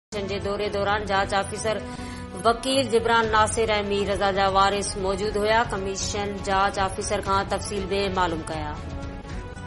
जे दौरे दौरान जांच ऑफिसर वकील जिब्रान नासिर ऐं मीर रज़ा जा वारिस मौजूद हुआ। कमीशन जांच ऑफिसर खां तफ़सील में मालूम कया।